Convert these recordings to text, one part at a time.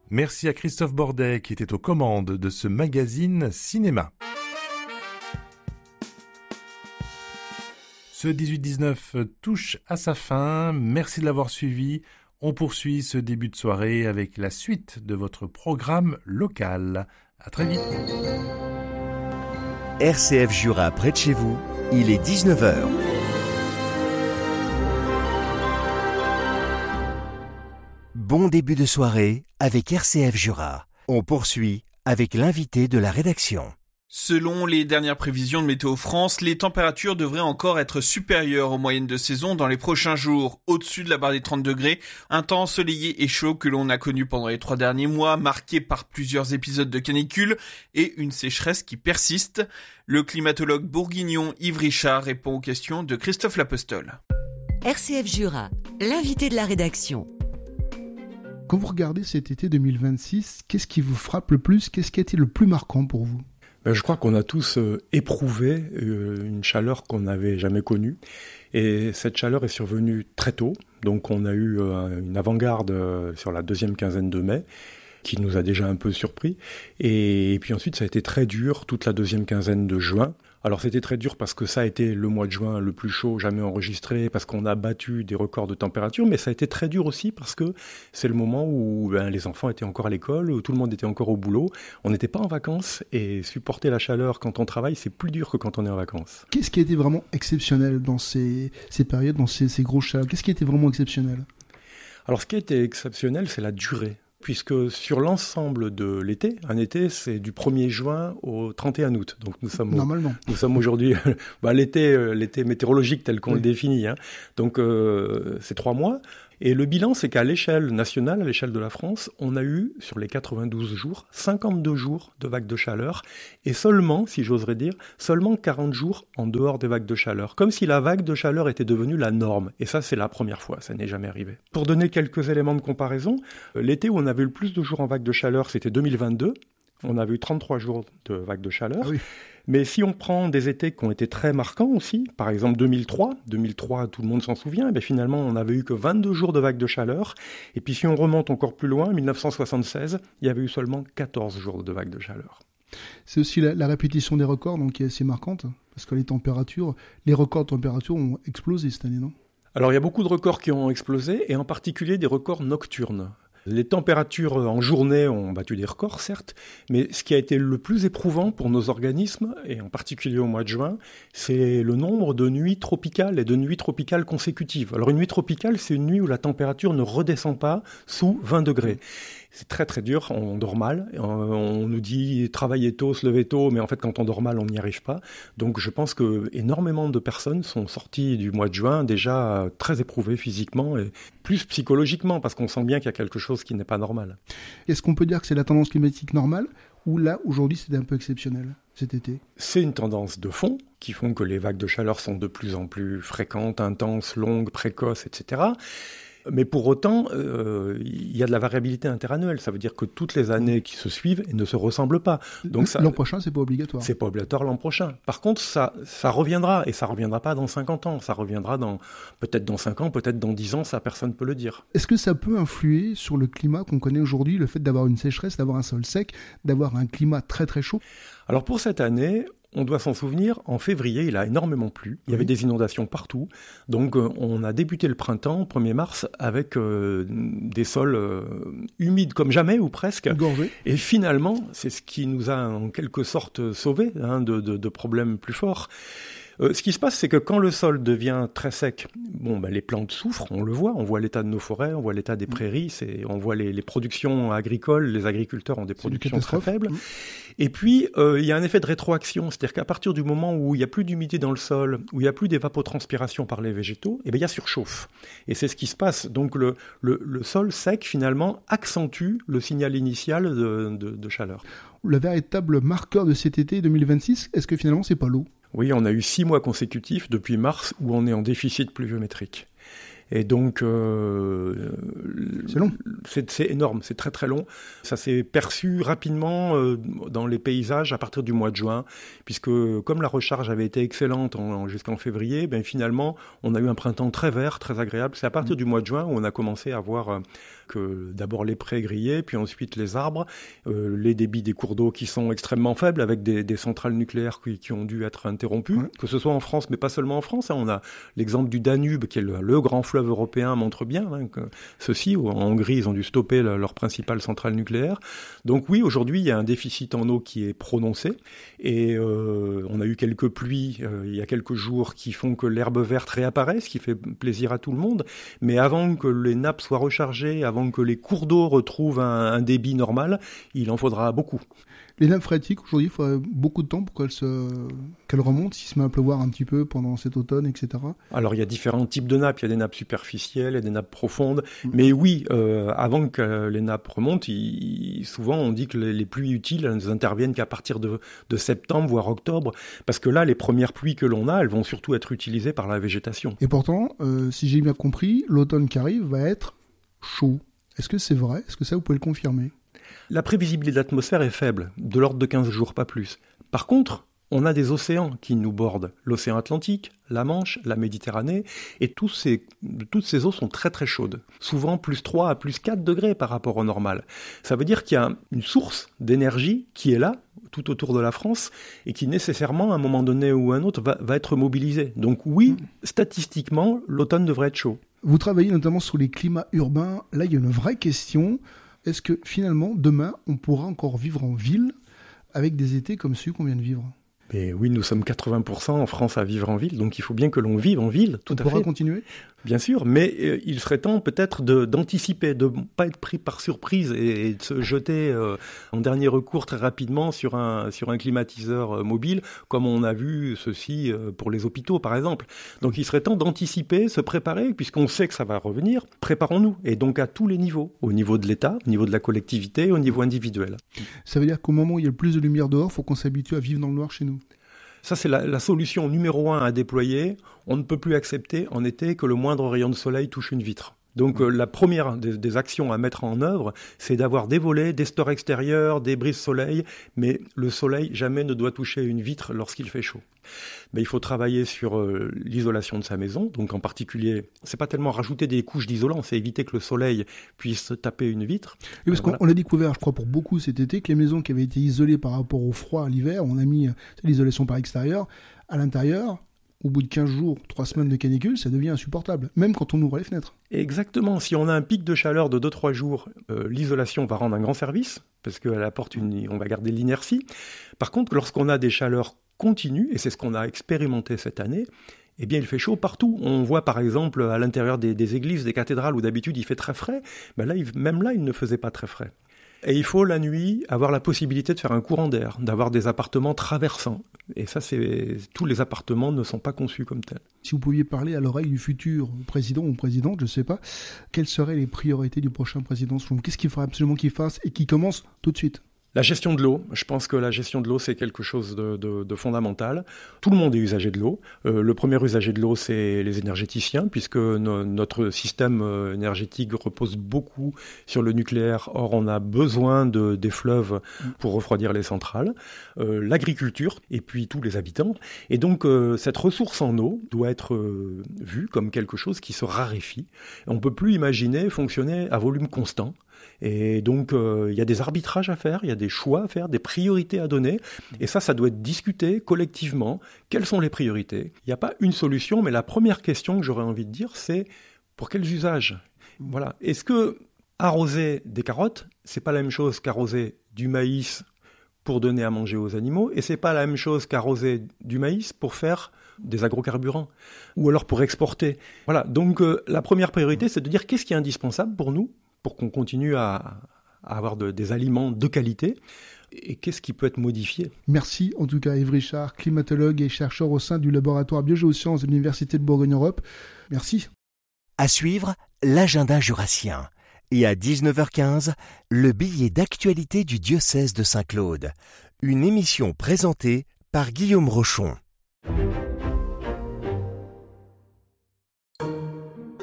Merci à Christophe Bordet qui était aux commandes de ce magazine cinéma. Ce 18-19 touche à sa fin. Merci de l'avoir suivi. On poursuit ce début de soirée avec la suite de votre programme local. À très vite. RCF Jura près de chez vous, il est 19h. Bon début de soirée avec RCF Jura. On poursuit avec l'invité de la rédaction. Selon les dernières prévisions de Météo France, les températures devraient encore être supérieures aux moyennes de saison dans les prochains jours, au-dessus de la barre des 30 degrés. Un temps ensoleillé et chaud que l'on a connu pendant les 3 derniers mois, marqué par plusieurs épisodes de canicule et une sécheresse qui persiste. Le climatologue bourguignon Yves Richard répond aux questions de Christophe Lapostole. RCF Jura, l'invité de la rédaction. Quand vous regardez cet été 2026, qu'est-ce qui vous frappe le plus ? Qu'est-ce qui a été le plus marquant pour vous ? Je crois qu'on a tous éprouvé une chaleur qu'on n'avait jamais connue. Et cette chaleur est survenue très tôt. Donc on a eu une avant-garde sur la deuxième quinzaine de mai qui nous a déjà un peu surpris. Et puis ensuite, ça a été très dur toute la deuxième quinzaine de juin. Alors c'était très dur parce que ça a été le mois de juin le plus chaud jamais enregistré, parce qu'on a battu des records de température, mais ça a été très dur aussi parce que c'est le moment où les enfants étaient encore à l'école, où tout le monde était encore au boulot, on n'était pas en vacances, et supporter la chaleur quand on travaille, c'est plus dur que quand on est en vacances. Qu'est-ce qui a été vraiment exceptionnel dans ces périodes, dans ces grosses chaleurs ? Qu'est-ce qui a été vraiment exceptionnel ? Alors ce qui a été exceptionnel, c'est la durée. Puisque sur l'ensemble de l'été, un été, c'est du 1er juin au 31 août. Donc nous sommes aujourd'hui l'été météorologique tel qu'on le définit. Donc c'est 3 mois. Et le bilan, c'est qu'à l'échelle nationale, à l'échelle de la France, on a eu, sur les 92 jours, 52 jours de vagues de chaleur. Et seulement, si j'oserais dire, seulement 40 jours en dehors des vagues de chaleur. Comme si la vague de chaleur était devenue la norme. Et ça, c'est la première fois, ça n'est jamais arrivé. Pour donner quelques éléments de comparaison, l'été où on avait eu le plus de jours en vague de chaleur, c'était 2022. On avait eu 33 jours de vagues de chaleur. Ah oui. Mais si on prend des étés qui ont été très marquants aussi, par exemple 2003, tout le monde s'en souvient, et finalement on n'avait eu que 22 jours de vagues de chaleur. Et puis si on remonte encore plus loin, 1976, il y avait eu seulement 14 jours de vagues de chaleur. C'est aussi la répétition des records donc, qui est assez marquante, parce que les records de température ont explosé cette année, non ? Alors il y a beaucoup de records qui ont explosé, et en particulier des records nocturnes. Les températures en journée ont battu des records, certes, mais ce qui a été le plus éprouvant pour nos organismes, et en particulier au mois de juin, c'est le nombre de nuits tropicales et de nuits tropicales consécutives. Alors une nuit tropicale, c'est une nuit où la température ne redescend pas sous 20 degrés. C'est très très dur, on dort mal, on nous dit travailler tôt, se lever tôt, mais en fait quand on dort mal on n'y arrive pas. Donc je pense que énormément de personnes sont sorties du mois de juin déjà très éprouvées physiquement et plus psychologiquement, parce qu'on sent bien qu'il y a quelque chose qui n'est pas normal. Est-ce qu'on peut dire que c'est la tendance climatique normale, ou là aujourd'hui c'était un peu exceptionnel cet été ? C'est une tendance de fond qui font que les vagues de chaleur sont de plus en plus fréquentes, intenses, longues, précoces, etc. Mais pour autant, il y a de la variabilité interannuelle. Ça veut dire que toutes les années qui se suivent ne se ressemblent pas. Donc l'an prochain, c'est pas obligatoire. C'est pas obligatoire l'an prochain. Par contre, ça reviendra. Et ça reviendra pas dans 50 ans. Ça reviendra peut-être dans 5 ans, peut-être dans 10 ans. Ça, personne ne peut le dire. Est-ce que ça peut influer sur le climat qu'on connaît aujourd'hui, le fait d'avoir une sécheresse, d'avoir un sol sec, d'avoir un climat très très chaud ? Alors pour cette année, on doit s'en souvenir, en février, il a énormément plu. Il y avait des inondations partout. Donc, on a débuté le printemps, 1er mars, avec des sols humides comme jamais, ou presque. Gorgés. Et finalement, c'est ce qui nous a en quelque sorte sauvés de problèmes plus forts. Ce qui se passe, c'est que quand le sol devient très sec, les plantes souffrent, on le voit. On voit l'état de nos forêts, on voit l'état des prairies, on voit les productions agricoles. Les agriculteurs ont des productions très faibles. Et puis, il y a un effet de rétroaction, c'est-à-dire qu'à partir du moment où il n'y a plus d'humidité dans le sol, où il n'y a plus d'évapotranspiration par les végétaux, il y a surchauffe. Et c'est ce qui se passe. Donc, le sol sec, finalement, accentue le signal initial de chaleur. Le véritable marqueur de cet été 2026, est-ce que finalement, c'est pas l'eau ? Oui, on a eu 6 mois consécutifs depuis mars où on est en déficit pluviométrique. Et donc, c'est long. c'est énorme, c'est très très long. Ça s'est perçu rapidement dans les paysages à partir du mois de juin, puisque comme la recharge avait été excellente jusqu'en février, finalement, on a eu un printemps très vert, très agréable. C'est à partir du mois de juin où on a commencé à voir que d'abord les prés grillés, puis ensuite les arbres, les débits des cours d'eau qui sont extrêmement faibles, avec des centrales nucléaires qui ont dû être interrompues, que ce soit en France, mais pas seulement en France. On a l'exemple du Danube, qui est le grand fleuve européen, montre bien que ceci, en Hongrie, ils ont dû stopper leur principale centrale nucléaire. Donc oui, aujourd'hui, il y a un déficit en eau qui est prononcé, et on a eu quelques pluies il y a quelques jours qui font que l'herbe verte réapparaît, ce qui fait plaisir à tout le monde, mais avant que les nappes soient rechargées, avant que les cours d'eau retrouvent un débit normal, il en faudra beaucoup. Les nappes phréatiques, aujourd'hui, il faudrait beaucoup de temps pour qu'elles remontent, s'il se met à pleuvoir un petit peu pendant cet automne, etc. Alors, il y a différents types de nappes. Il y a des nappes superficielles et des nappes profondes. Mais oui, avant que les nappes remontent, souvent, on dit que les pluies utiles elles interviennent qu'à partir de septembre, voire octobre. Parce que là, les premières pluies que l'on a, elles vont surtout être utilisées par la végétation. Et pourtant, si j'ai bien compris, l'automne qui arrive va être chaud. Est-ce que c'est vrai ? Est-ce que ça, vous pouvez le confirmer ? La prévisibilité de l'atmosphère est faible, de l'ordre de 15 jours, pas plus. Par contre, on a des océans qui nous bordent. L'océan Atlantique, la Manche, la Méditerranée, et toutes ces eaux sont très très chaudes. Souvent plus 3 à plus 4 degrés par rapport au normal. Ça veut dire qu'il y a une source d'énergie qui est là, tout autour de la France, et qui nécessairement, à un moment donné ou à un autre, va être mobilisée. Donc oui, statistiquement, l'automne devrait être chaud. Vous travaillez notamment sur les climats urbains. Là, il y a une vraie question. Est-ce que finalement, demain, on pourra encore vivre en ville avec des étés comme ceux qu'on vient de vivre ? Mais oui, nous sommes 80% en France à vivre en ville, donc il faut bien que l'on vive en ville. On pourra continuer ? Bien sûr, mais il serait temps peut-être d'anticiper, de ne pas être pris par surprise et de se jeter en dernier recours très rapidement sur un climatiseur mobile, comme on a vu ceci pour les hôpitaux par exemple. Donc il serait temps d'anticiper, se préparer, puisqu'on sait que ça va revenir, préparons-nous, et donc à tous les niveaux, au niveau de l'État, au niveau de la collectivité, au niveau individuel. Ça veut dire qu'au moment où il y a le plus de lumière dehors, il faut qu'on s'habitue à vivre dans le noir chez nous ? Ça, c'est la solution numéro 1 à déployer. On ne peut plus accepter en été que le moindre rayon de soleil touche une vitre. Donc la première des actions à mettre en œuvre, c'est d'avoir des volets, des stores extérieurs, des brises-soleil, mais le soleil jamais ne doit toucher une vitre lorsqu'il fait chaud. Mais il faut travailler sur l'isolation de sa maison, donc en particulier, c'est pas tellement rajouter des couches d'isolant, c'est éviter que le soleil puisse taper une vitre. Oui, parce qu'on a découvert, je crois pour beaucoup cet été, que les maisons qui avaient été isolées par rapport au froid à l'hiver, on a mis l'isolation par extérieur, à l'intérieur, au bout de 15 jours, 3 semaines de canicule, ça devient insupportable, même quand on ouvre les fenêtres. Exactement, si on a un pic de chaleur de 2-3 jours, l'isolation va rendre un grand service, parce qu'elle apporte on va garder l'inertie. Par contre, lorsqu'on a des chaleurs continues, et c'est ce qu'on a expérimenté cette année, eh bien, il fait chaud partout. On voit par exemple à l'intérieur des églises, des cathédrales, où d'habitude il fait très frais, même là, il ne faisait pas très frais. Et il faut, la nuit, avoir la possibilité de faire un courant d'air, d'avoir des appartements traversants. Et ça, tous les appartements ne sont pas conçus comme tels. Si vous pouviez parler à l'oreille du futur président ou présidente, je ne sais pas, quelles seraient les priorités du prochain président ? Qu'est-ce qu'il faudrait absolument qu'il fasse et qu'il commence tout de suite ? La gestion de l'eau, je pense que la gestion de l'eau, c'est quelque chose de fondamental. Tout le monde est usager de l'eau. Le premier usager de l'eau, c'est les énergéticiens, puisque notre système énergétique repose beaucoup sur le nucléaire. Or, on a besoin des fleuves pour refroidir les centrales. L'agriculture, et puis tous les habitants. Et donc, cette ressource en eau doit être vue comme quelque chose qui se raréfie. On ne peut plus imaginer fonctionner à volume constant. Et donc, il y a des arbitrages à faire, il y a des choix à faire, des priorités à donner. Et ça doit être discuté collectivement. Quelles sont les priorités ? Il n'y a pas une solution, mais la première question que j'aurais envie de dire, c'est pour quels usages ? Voilà. Est-ce que arroser des carottes, c'est pas la même chose qu'arroser du maïs pour donner à manger aux animaux, et c'est pas la même chose qu'arroser du maïs pour faire des agrocarburants, ou alors pour exporter. Voilà. Donc, la première priorité, c'est de dire qu'est-ce qui est indispensable pour nous, pour qu'on continue à avoir des aliments de qualité, et qu'est-ce qui peut être modifié. Merci en tout cas Yves Richard, climatologue et chercheur au sein du laboratoire Biogéosciences de l'Université de Bourgogne-Europe. Merci. À suivre, l'agenda jurassien. Et à 19h15, le billet d'actualité du diocèse de Saint-Claude. Une émission présentée par Guillaume Rochon.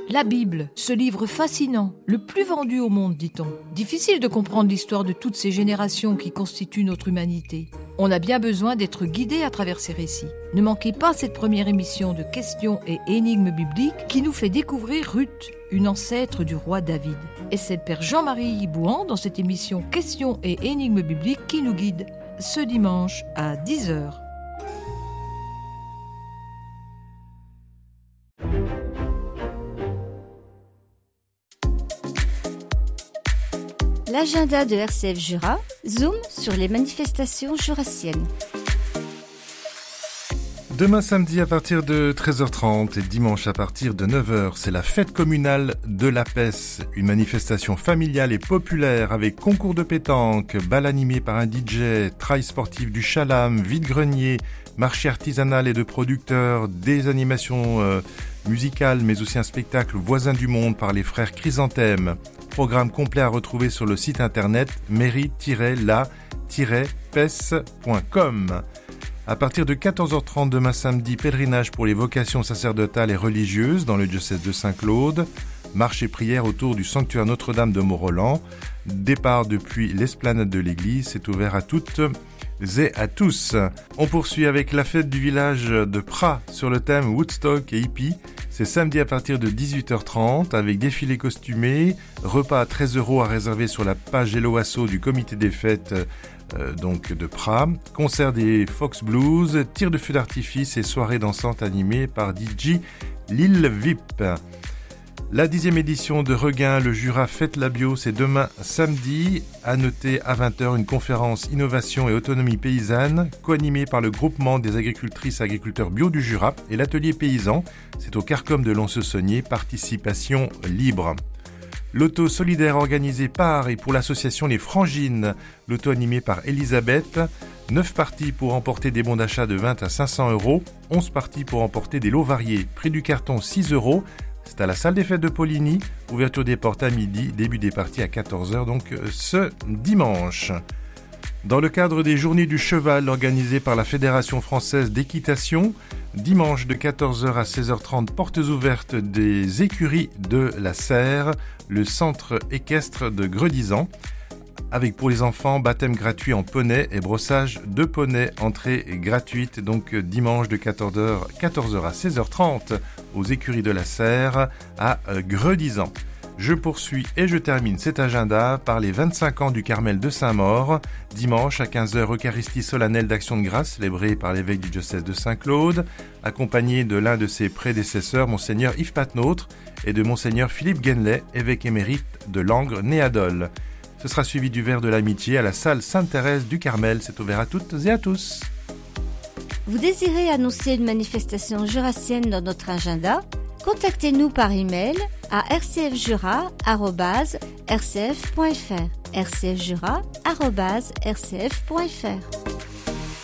La Bible, ce livre fascinant, le plus vendu au monde, dit-on. Difficile de comprendre l'histoire de toutes ces générations qui constituent notre humanité. On a bien besoin d'être guidé à travers ces récits. Ne manquez pas cette première émission de questions et énigmes bibliques qui nous fait découvrir Ruth, une ancêtre du roi David. Et c'est le père Jean-Marie Bouhan dans cette émission Questions et énigmes bibliques qui nous guide ce dimanche à 10h. L'agenda de RCF Jura, zoom sur les manifestations jurassiennes. Demain samedi à partir de 13h30 et dimanche à partir de 9h, c'est la fête communale de la Pesse, une manifestation familiale et populaire avec concours de pétanque, bal animé par un DJ, trail sportif du Chalam, vide-grenier, marché artisanal et de producteurs, des animations musicales mais aussi un spectacle Voisins du Monde par les frères Chrysanthème. Programme complet à retrouver sur le site internet mairie-la-pesse.com. À partir de 14h30 demain samedi, pèlerinage pour les vocations sacerdotales et religieuses dans le diocèse de Saint-Claude. Marche et prière autour du sanctuaire Notre-Dame de Mont-Roland. Départ depuis l'esplanade de l'église, c'est ouvert à toutes et à tous. On poursuit avec la fête du village de Pras sur le thème Woodstock et hippie. C'est samedi à partir de 18h30 avec défilé costumé, repas à 13 € à réserver sur la page Hello Asso du comité des fêtes donc de Pras, concert des Fox Blues, tir de feu d'artifice et soirée dansante animée par DJ Lil Vip. La 10e édition de Regain, le Jura Fête la Bio, c'est demain samedi. À noter à 20h une conférence Innovation et autonomie paysanne, co-animée par le groupement des agricultrices et agriculteurs bio du Jura et l'atelier paysan. C'est au Carcom de Lons-Saunier, participation libre. L'auto solidaire organisé par et pour l'association Les Frangines, l'auto animé par Elisabeth. 9 parties pour emporter des bons d'achat de 20 à 500 €, 11 parties pour emporter des lots variés. Prix du carton 6 €. C'est à la salle des fêtes de Poligny, ouverture des portes à midi, début des parties à 14h, donc ce dimanche. Dans le cadre des Journées du Cheval organisées par la Fédération Française d'Équitation, dimanche de 14h à 16h30, portes ouvertes des écuries de la Serre, le centre équestre de Gredizan, avec pour les enfants baptême gratuit en poney et brossage de poney, entrée gratuite, donc dimanche de 14h à 16h30 aux écuries de la Serre à Gredizan. Je poursuis et je termine cet agenda par les 25 ans du Carmel de Saint-Maur. Dimanche à 15h, Eucharistie solennelle d'Action de grâce célébrée par l'évêque du diocèse de Saint-Claude, accompagné de l'un de ses prédécesseurs, Monseigneur Yves Patnôtre, et de Monseigneur Philippe Guenlet, évêque émérite de Langres-Néadol. Ce sera suivi du verre de l'amitié à la salle Sainte-Thérèse du Carmel. C'est ouvert à toutes et à tous. Vous désirez annoncer une manifestation jurassienne dans notre agenda ? Contactez-nous par email à rcfjura@rcf.fr. rcfjura@rcf.fr.